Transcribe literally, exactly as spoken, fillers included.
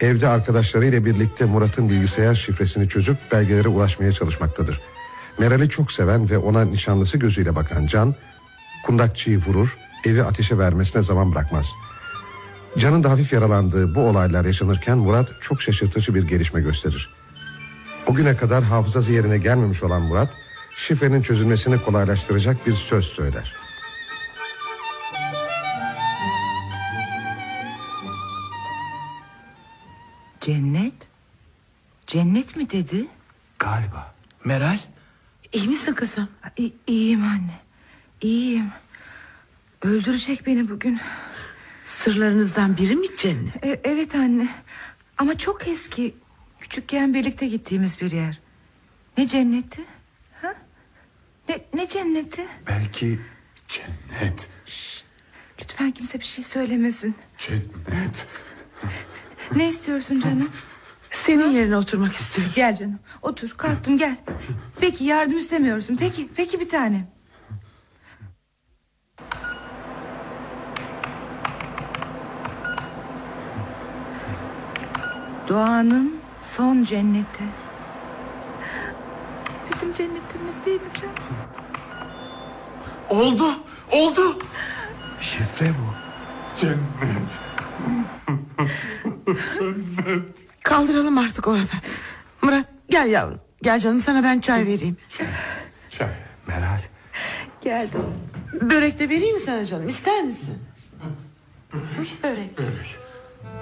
Evde arkadaşlarıyla birlikte Murat'ın bilgisayar şifresini çözüp belgelere ulaşmaya çalışmaktadır. Meral'i çok seven ve ona nişanlısı gözüyle bakan Can, kundakçıyı vurur, evi ateşe vermesine zaman bırakmaz. Can'ın da hafif yaralandığı bu olaylar yaşanırken Murat çok şaşırtıcı bir gelişme gösterir. O güne kadar hafızası yerine gelmemiş olan Murat, şifrenin çözülmesini kolaylaştıracak bir söz söyler. Cennet? Cennet mi dedi? Galiba. Meral? İyi misin kızım? İ- İyiyim anne. İyiyim. Öldürecek beni bugün. Sırlarınızdan biri mi Cennet? E- evet anne. Ama çok eski. Küçükken birlikte gittiğimiz bir yer. Ne cenneti? Ha? Ne, ne cenneti? Belki cennet. Şş, lütfen kimse bir şey söylemesin. Cennet. Ne istiyorsun canım? Senin yerine oturmak istiyorum. Gel canım otur, kalktım gel. Peki yardım istemiyorsun. Peki peki bir tanem. Doğanın son cenneti. Bizim cennetimiz değil mi canım? Oldu. Oldu. Şifre bu. Cennet. Cennet. Kaldıralım artık oradan. Murat gel yavrum. Gel canım, sana ben çay vereyim. Çay. Meral. Geldim. Börek de vereyim mi sana canım, ister misin? Börek. Börek.